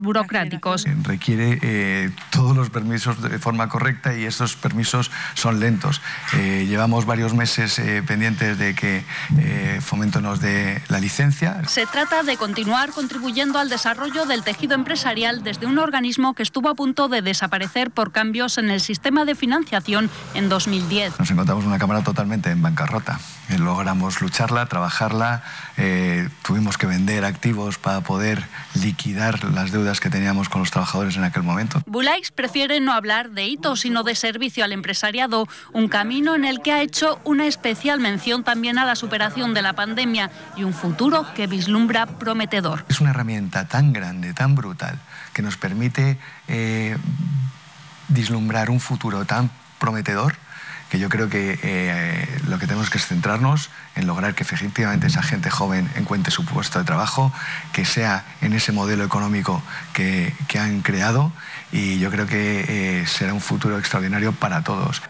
burocráticos. Requiere todos los permisos de forma correcta y esos permisos son lentos. Llevamos varios meses pendientes de que Fomento nos dé la licencia. Se trata de continuar contribuyendo al desarrollo del tejido empresarial desde un organismo que estuvo a punto de desaparecer por cambios en el sistema de financiación en 2010. Nos encontramos una cámara totalmente en bancarrota. Logramos lucharla, trabajarla, tuvimos que vender activos para poder liquidar las deudas que teníamos con los trabajadores en aquel momento. Bulaix prefiere no hablar de hitos, sino de servicio al empresariado, un camino en el que ha hecho una especial mención también a la superación de la pandemia y un futuro que vislumbra prometedor. Es una herramienta tan grande, tan brutal, que nos permite vislumbrar un futuro tan prometedor que yo creo que lo que tenemos que es centrarnos en lograr que efectivamente esa gente joven encuentre su puesto de trabajo, que sea en ese modelo económico que han creado, y yo creo que será un futuro extraordinario para todos.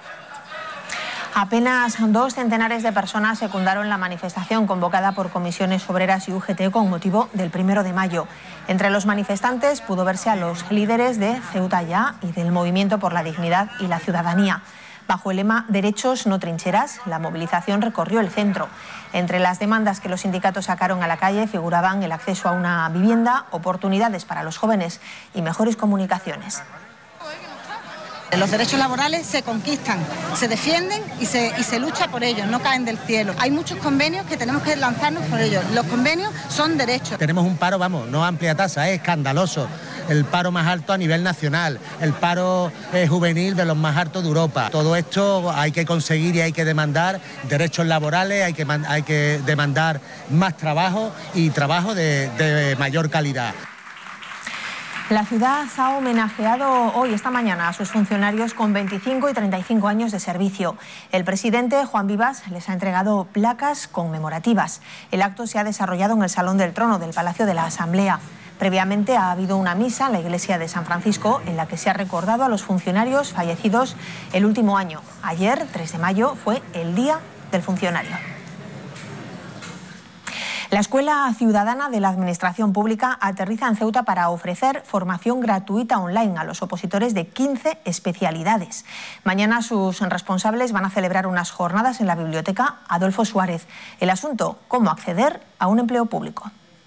Apenas 2 centenares de personas secundaron la manifestación convocada por comisiones obreras y UGT con motivo del 1 de mayo. Entre los manifestantes pudo verse a los líderes de Ceuta Ya y del Movimiento por la Dignidad y la Ciudadanía. Bajo el lema Derechos, no trincheras, la movilización recorrió el centro. Entre las demandas que los sindicatos sacaron a la calle figuraban el acceso a una vivienda, oportunidades para los jóvenes y mejores comunicaciones. Los derechos laborales se conquistan, se defienden y se lucha por ellos, no caen del cielo. Hay muchos convenios que tenemos que lanzarnos por ellos. Los convenios son derechos. Tenemos un paro, no amplia tasa, es escandaloso. El paro más alto a nivel nacional, el paro juvenil de los más altos de Europa. Todo esto hay que conseguir y hay que demandar derechos laborales, hay que demandar más trabajo y trabajo de mayor calidad. La ciudad ha homenajeado hoy, esta mañana, a sus funcionarios con 25 y 35 años de servicio. El presidente, Juan Vivas, les ha entregado placas conmemorativas. El acto se ha desarrollado en el Salón del Trono del Palacio de la Asamblea. Previamente ha habido una misa en la iglesia de San Francisco en la que se ha recordado a los funcionarios fallecidos el último año. Ayer, 3 de mayo, fue el Día del Funcionario. La Escuela Ciudadana de la Administración Pública aterriza en Ceuta para ofrecer formación gratuita online a los opositores de 15 especialidades. Mañana sus responsables van a celebrar unas jornadas en la Biblioteca Adolfo Suárez. El asunto, cómo acceder a un empleo público.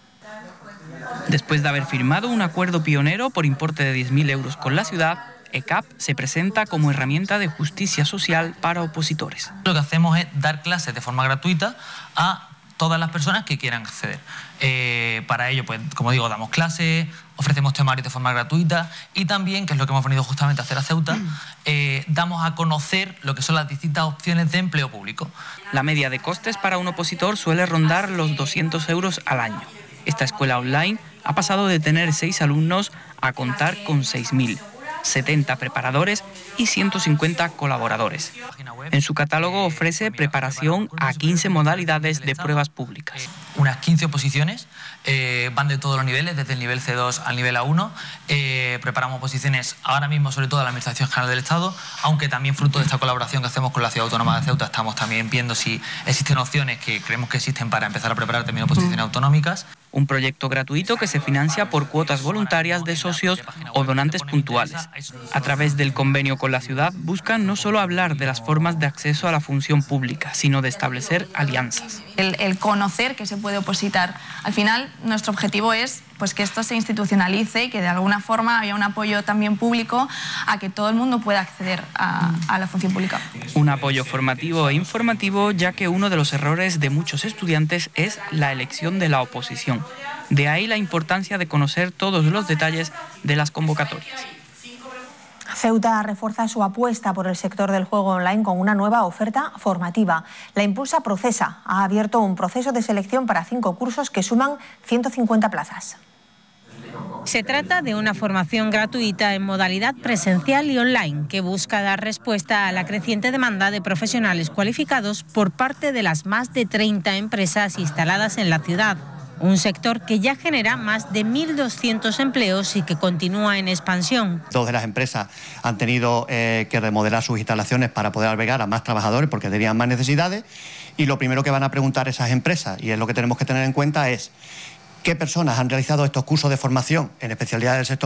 Después de haber firmado un acuerdo pionero por importe de 10.000 euros con la ciudad, ECAP se presenta como herramienta de justicia social para opositores. Lo que hacemos es dar clases de forma gratuita a todas las personas que quieran acceder. Para ello, pues, como digo, damos clases, ofrecemos temarios de forma gratuita y también, que es lo que hemos venido justamente a hacer a Ceuta, damos a conocer lo que son las distintas opciones de empleo público. La media de costes para un opositor suele rondar los 200 euros al año. Esta escuela online ha pasado de tener 6 alumnos a contar con 6.000. 70 preparadores y 150 colaboradores. En su catálogo ofrece preparación a 15 modalidades de pruebas públicas. Unas 15 oposiciones, van de todos los niveles, desde el nivel C2 al nivel A1. Preparamos oposiciones ahora mismo sobre todo a la Administración General del Estado, aunque también fruto de esta colaboración que hacemos con la Ciudad Autónoma de Ceuta estamos también viendo si existen opciones que creemos que existen para empezar a preparar también oposiciones autonómicas. Un proyecto gratuito que se financia por cuotas voluntarias de socios o donantes puntuales. A través del convenio con la ciudad buscan no solo hablar de las formas de acceso a la función pública, sino de establecer alianzas. El conocer que se puede opositar. Al final, nuestro objetivo es pues, que esto se institucionalice y que de alguna forma haya un apoyo también público a que todo el mundo pueda acceder a la función pública. Un apoyo formativo e informativo, ya que uno de los errores de muchos estudiantes es la elección de la oposición. De ahí la importancia de conocer todos los detalles de las convocatorias. Ceuta refuerza su apuesta por el sector del juego online con una nueva oferta formativa. La Impulsa Procesa ha abierto un proceso de selección para 5 cursos que suman 150 plazas. Se trata de una formación gratuita en modalidad presencial y online que busca dar respuesta a la creciente demanda de profesionales cualificados por parte de las más de 30 empresas instaladas en la ciudad. Un sector que ya genera más de 1.200 empleos y que continúa en expansión. 2 de las empresas han tenido que remodelar sus instalaciones para poder albergar a más trabajadores porque tenían más necesidades, y lo primero que van a preguntar esas empresas, y es lo que tenemos que tener en cuenta, es qué personas han realizado estos cursos de formación en especialidades del sector